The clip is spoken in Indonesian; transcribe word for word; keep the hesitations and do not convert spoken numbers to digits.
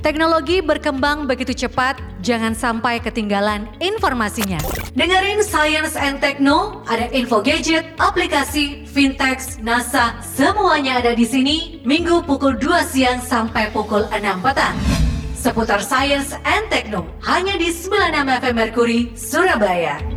Teknologi berkembang begitu cepat, jangan sampai ketinggalan informasinya. Dengerin Science and Techno, ada info gadget, aplikasi, fintech, NASA, semuanya ada di sini. Minggu pukul dua siang sampai pukul enam petang. Seputar Science and Techno, hanya di sembilan puluh enam F M Mercury, Surabaya.